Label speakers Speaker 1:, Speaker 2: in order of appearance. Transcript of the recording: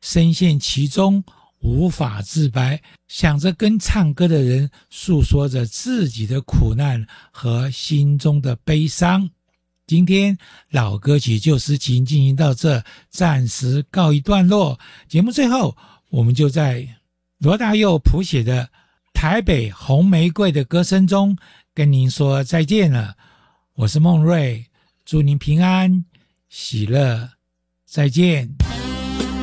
Speaker 1: 深陷其中无法自白，想着跟唱歌的人诉说着自己的苦难和心中的悲伤。今天老歌曲旧诗情进行到这，暂时告一段落。节目最后，我们就在罗大佑谱写的《台北红玫瑰》的歌声中跟您说再见了。我是孟瑞，祝您平安喜乐，再见。